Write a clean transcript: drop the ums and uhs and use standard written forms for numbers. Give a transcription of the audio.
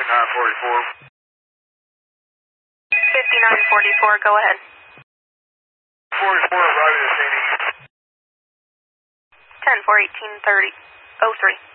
5944. 5944, go ahead. 44, arriving at Sandy. 10 4 18 30 03.